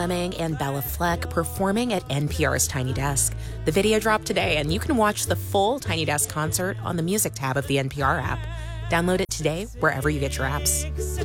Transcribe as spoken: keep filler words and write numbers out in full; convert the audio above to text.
Fleming and Bella Fleck performing at N P R's Tiny Desk. The video dropped today, and you can watch the full Tiny Desk concert on the music tab of the N P R app. Download it today wherever you get your apps.